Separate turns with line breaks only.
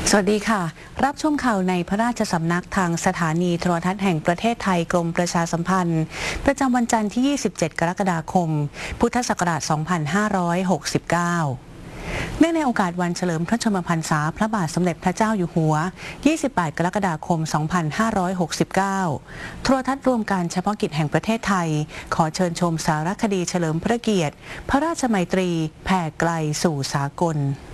สวัสดีค่ะรับชมข่าวในพระราชสำนักทางสถานีโทรทัศน์แห่งประเทศไทยกรมประชาสัมพันธ์ประจำวันจันทร์ที่ 27 กรกฎาคม พุทธศักราช 2569 เนื่องในโอกาสวันเฉลิมพระชนมพรรษาพระบาทสมเด็จพระเจ้าอยู่หัว 28 กรกฎาคม 2569 โทรทัศน์รวมการเฉพาะกิจแห่งประเทศไทยขอเชิญชมสารคดีเฉลิมพระเกียรติพระราชมัยตรีแผ่ไกลสู่สากล